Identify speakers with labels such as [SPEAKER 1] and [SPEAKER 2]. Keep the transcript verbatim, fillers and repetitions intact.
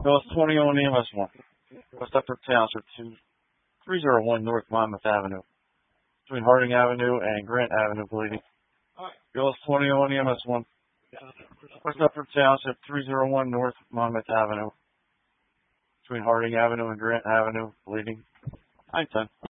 [SPEAKER 1] Bill twenty on E M S one. West Upper Township two three zero one North Monmouth Avenue. Between Harding Avenue and Grant Avenue, bleeding. Bill twenty on E M S one. West Upper Township three zero one North Monmouth Avenue. Between Harding Avenue and Grant Avenue, bleeding. nine ten.